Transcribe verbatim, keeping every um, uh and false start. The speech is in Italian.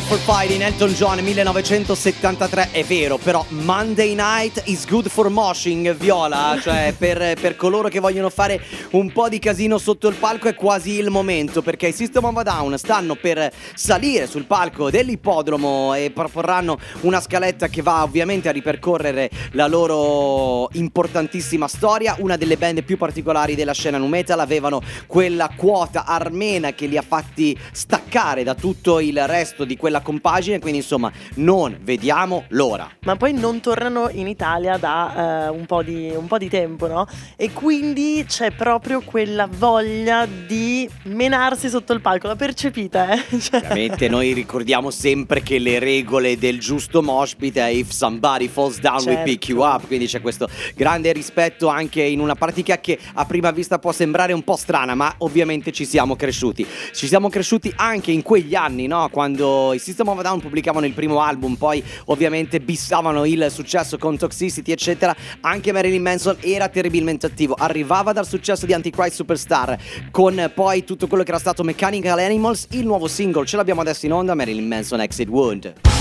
for Fighting, Elton John, millenovecentosettantatré. È vero, però Monday Night is good for moshing, Viola. Cioè per, per coloro che vogliono fare un po' di casino sotto il palco è quasi il momento, perché i System of a Down stanno per salire sul palco dell'ippodromo e proporranno una scaletta che va ovviamente a ripercorrere la loro importantissima storia. Una delle band più particolari della scena nu metal, avevano quella quota armena che li ha fatti staccare da tutto il resto di quella compagine, quindi insomma non vediamo l'ora. Ma poi non tornano in Italia da uh, un, po di, un po' di tempo, no? E quindi c'è proprio quella voglia di menarsi sotto il palco, la percepita, eh? Cioè... Ovviamente noi ricordiamo sempre che le regole del giusto mosh pit è if somebody falls down certo. we pick you up, quindi c'è questo grande rispetto anche in una pratica che a prima vista può sembrare un po' strana, ma ovviamente ci siamo cresciuti. Ci siamo cresciuti anche in quegli anni, no? Quando i System of a Down pubblicavano il primo album, poi ovviamente bissavano il successo con Toxicity eccetera. Anche Marilyn Manson era terribilmente attivo, arrivava dal successo di Antichrist Superstar con poi tutto quello che era stato Mechanical Animals. Il nuovo singolo ce l'abbiamo adesso in onda, Marilyn Manson Exit Wound.